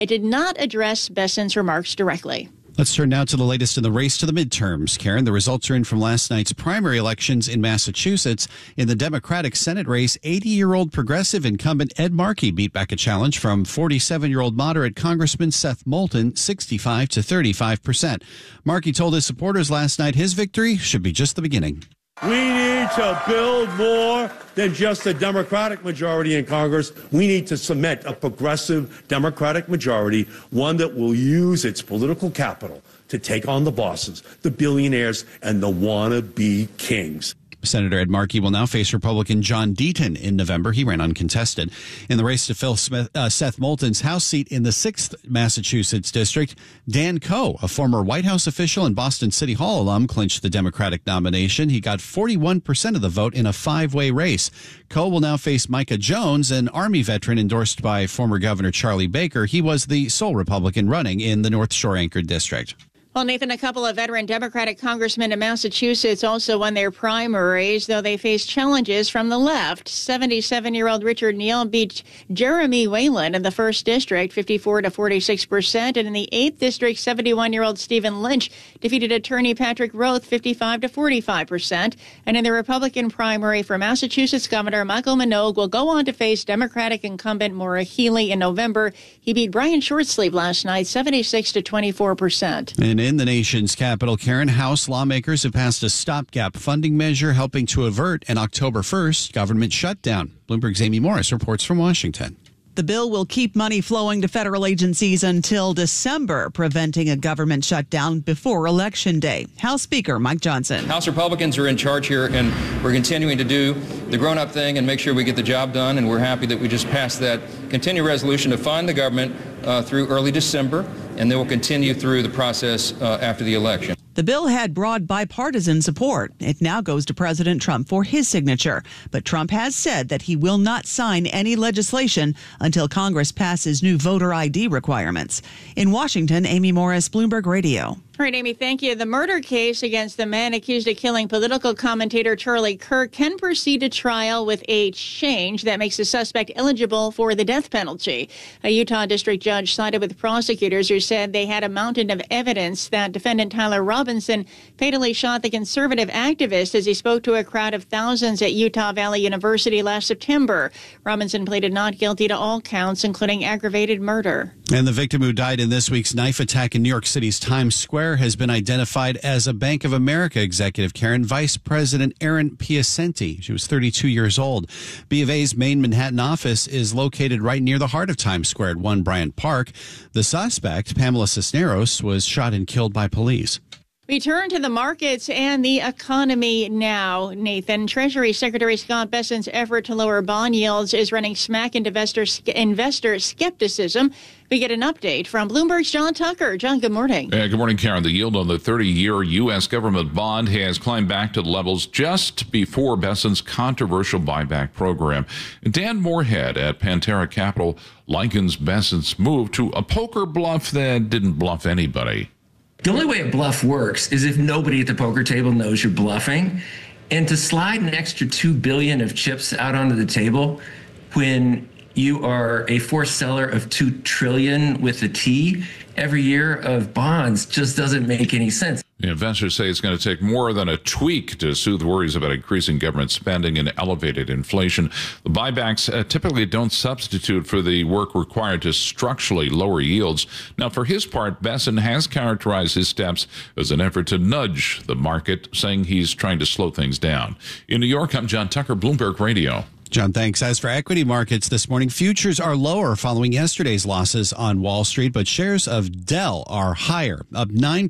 It did not address Besson's remarks directly. Let's turn now to the latest in the race to the midterms. Karen, the results are in from last night's primary elections in Massachusetts. In the Democratic Senate race, 80-year-old progressive incumbent Ed Markey beat back a challenge from 47-year-old moderate Congressman Seth Moulton, 65 to 35%. Markey told his supporters last night his victory should be just the beginning. We need to build more than just a Democratic majority in Congress. We need to cement a progressive Democratic majority, one that will use its political capital to take on the bosses, the billionaires, and the wannabe kings. Senator Ed Markey will now face Republican John Deaton in November. He ran uncontested. In the race to fill Seth Moulton's House seat in the 6th Massachusetts district, Dan Coe, a former White House official and Boston City Hall alum, clinched the Democratic nomination. He got 41% of the vote in a 5-way race. Coe will now face Micah Jones, an Army veteran endorsed by former Governor Charlie Baker. He was the sole Republican running in the North Shore Anchored District. Well, Nathan, a couple of veteran Democratic congressmen in Massachusetts also won their primaries, though they faced challenges from the left. 77-year-old Richard Neal beat Jeremy Whalen in the 1st District, 54 to 46%. And in the 8th District, 71-year-old Stephen Lynch defeated attorney Patrick Roth, 55 to 45%. And in the Republican primary for Massachusetts Governor Michael Minogue will go on to face Democratic incumbent Maura Healey in November. He beat Brian Shortsleeve last night, 76 to 24%. And in the nation's capital, Karen, House lawmakers have passed a stopgap funding measure helping to avert an October 1st government shutdown. Bloomberg's Amy Morris reports from Washington. The bill will keep money flowing to federal agencies until December, preventing a government shutdown before Election Day. House Speaker Mike Johnson. House Republicans are in charge here, and we're continuing to do the grown-up thing and make sure we get the job done, and we're happy that we just passed that continued resolution to fund the government through early December, and they will continue through the process after the election. The bill had broad bipartisan support. It now goes to President Trump for his signature. But Trump has said that he will not sign any legislation until Congress passes new voter ID requirements. In Washington, Amy Morris, Bloomberg Radio. All right, Amy, thank you. The murder case against the man accused of killing political commentator Charlie Kirk can proceed to trial with a change that makes the suspect eligible for the death penalty. A Utah district judge sided with prosecutors who said they had a mountain of evidence that defendant Tyler Robinson fatally shot the conservative activist as he spoke to a crowd of thousands at Utah Valley University last September. Robinson pleaded not guilty to all counts, including aggravated murder. And the victim who died in this week's knife attack in New York City's Times Square has been identified as a Bank of America executive, Karen, Vice President Erin Piacenti. She was 32 years old. B of A's main Manhattan office is located right near the heart of Times Square at 1 Bryant Park. The suspect, Pamela Cisneros, was shot and killed by police. We turn to the markets and the economy now, Nathan. Treasury Secretary Scott Bessent's effort to lower bond yields is running smack into investor skepticism. We get an update from Bloomberg's John Tucker. John, good morning. Good morning, Karen. The yield on the 30-year U.S. government bond has climbed back to the levels just before Bessent's controversial buyback program. Dan Moorhead at Pantera Capital likens Bessent's move to a poker bluff that didn't bluff anybody. The only way a bluff works is if nobody at the poker table knows you're bluffing. And to slide an extra $2 billion of chips out onto the table when you are a forced seller of $2 trillion with a T every year of bonds just doesn't make any sense. Investors say it's going to take more than a tweak to soothe worries about increasing government spending and elevated inflation. The buybacks typically don't substitute for the work required to structurally lower yields. Now, for his part, Bessent has characterized his steps as an effort to nudge the market, saying he's trying to slow things down. In New York, I'm John Tucker, Bloomberg Radio. John, thanks. As for equity markets this morning, futures are lower following yesterday's losses on Wall Street, but shares of Dell are higher, up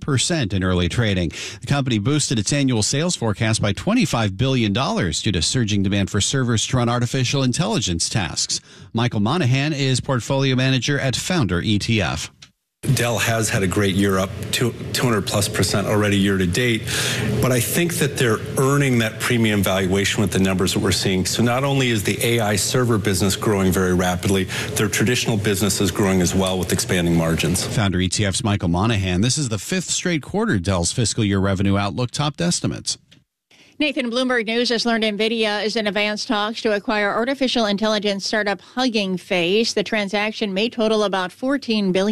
9% in early trading. The company boosted its annual sales forecast by $25 billion due to surging demand for servers to run artificial intelligence tasks. Michael Monahan is portfolio manager at Founder ETF. Dell has had a great year, up 200+% already year to date, but I think that they're earning that premium valuation with the numbers that we're seeing. So not only is the AI server business growing very rapidly, their traditional business is growing as well with expanding margins. Founder ETF's Michael Monahan. This is the 5th straight quarter Dell's fiscal year revenue outlook topped estimates. Nathan, Bloomberg News has learned NVIDIA is in advanced talks to acquire artificial intelligence startup Hugging Face. The transaction may total about $14 billion.